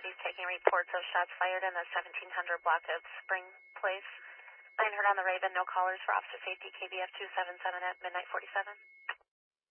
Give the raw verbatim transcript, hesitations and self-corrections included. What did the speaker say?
Chief taking reports of shots fired in the seventeen hundred block of Spring Place. nine heard on the Raven, no callers for officer safety, K B F two seven seven at midnight forty-seven.